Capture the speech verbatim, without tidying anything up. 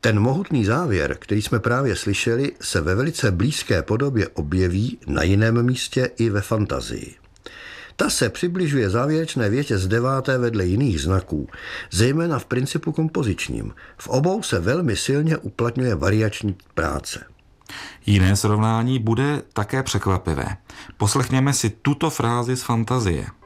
Ten mohutný závěr, který jsme právě slyšeli, se ve velice blízké podobě objeví na jiném místě i ve fantazii. Ta se přibližuje závěrečné větě z deváté vedle jiných znaků, zejména v principu kompozičním. V obou se velmi silně uplatňuje variační práce. Jiné srovnání bude také překvapivé. Poslechněme si tuto frázi z fantazie.